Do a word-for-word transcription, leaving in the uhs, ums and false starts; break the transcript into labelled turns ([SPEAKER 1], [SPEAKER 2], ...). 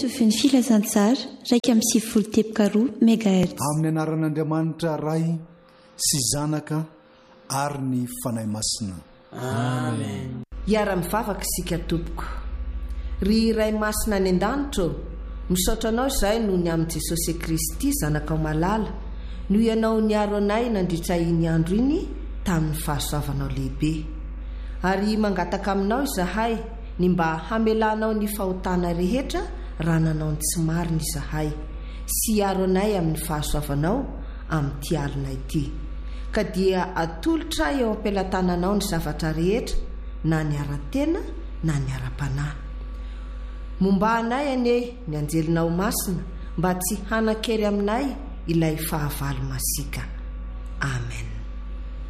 [SPEAKER 1] tofin'ny filazantsara raika amin'ny sivifolo teboka roa megahertz
[SPEAKER 2] amin'ny anaran'Andriamanitra Ray sy Zanaka ary ny fanahy masina.
[SPEAKER 3] Amen. Iara-mivavaka isika tompoko. Ry Ray masina any an-danitra, misaotra anao izahay noho ny amin'i Jesosy Kristy zanakao malala, noho ianao niaro anay nandritra iny andro iny tamin'ny fahasoavanao lehibe. Ary mangataka aminao izahay ny mba hamelanao ny fahotana rehetra raha nanao ny tsy marina izahay, sy hiaro anay amin'ny fahasoavanao amin'ity alina ity. Ka dia atolotra eo am-pelatananao ny zavatra rehetra, na ny ara-tena na ny ara-panahy. Momba anay ane ny anjelinao masina mba tsy hanakery aminay ilay fahavalo masika. Amen.